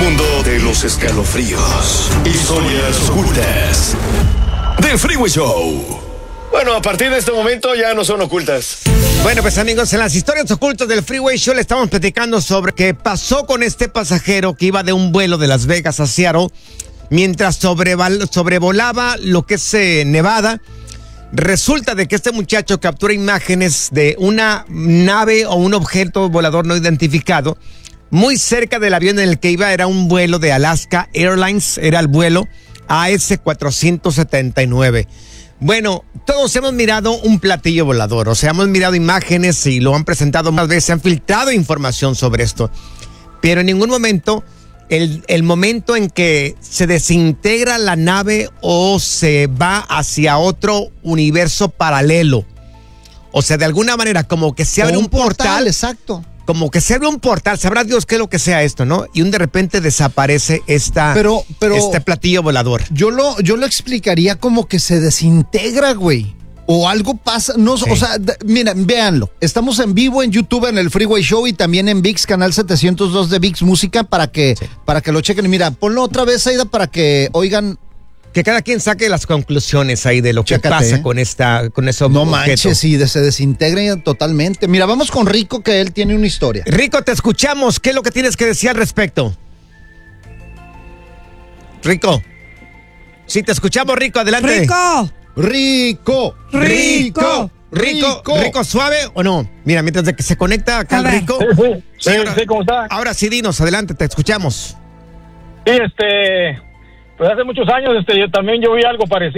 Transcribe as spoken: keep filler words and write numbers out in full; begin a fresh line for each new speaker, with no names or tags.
mundo de los escalofríos, historias ocultas del Freeway Show. Bueno, a partir de este momento ya no son ocultas.
Bueno, pues amigos, en las historias ocultas del Freeway Show le estamos platicando sobre qué pasó con este pasajero que iba de un vuelo de Las Vegas a Seattle mientras sobreval- sobrevolaba lo que es eh, Nevada. Resulta de que este muchacho captura imágenes de una nave o un objeto volador no identificado muy cerca del avión en el que iba. Era un vuelo de Alaska Airlines, era el vuelo A S cuatrocientos setenta y nueve. Bueno, todos hemos mirado un platillo volador, o sea, hemos mirado imágenes y lo han presentado más veces, se han filtrado información sobre esto, pero en ningún momento, el, el momento en que se desintegra la nave o se va hacia otro universo paralelo, o sea, de alguna manera, como que se abre un, un portal, portal,
exacto.
Como que se abre un portal, sabrá Dios qué es lo que sea esto, ¿no? Y un de repente desaparece esta,
pero, pero
este platillo volador.
Yo lo, yo lo explicaría como que se desintegra, güey. O algo pasa, no, sí. O sea, d- miren, véanlo. Estamos en vivo en YouTube en el Freeway Show y también en ViX, canal setecientos dos de ViX Música, para que, sí. para que lo chequen. Y mira, ponlo otra vez, Aida, para que oigan.
Que cada quien saque las conclusiones ahí de lo que Chécate, pasa eh. con esta, con eso.
No manches, sí, se desintegra totalmente. Mira, vamos con Rico, que él tiene una historia.
Rico, te escuchamos. ¿Qué es lo que tienes que decir al respecto? Rico. Sí, te escuchamos, Rico. Adelante.
Rico.
Rico.
Rico. Rico. Rico. Rico, ¿suave o no? Mira, mientras de que se conecta acá el Rico.
Sí, sí. Sí,
sí, ahora,
sí, ¿cómo está?
Ahora sí, dinos, adelante, te escuchamos.
Sí, este... Pues hace muchos años, este, yo también yo vi algo parecido.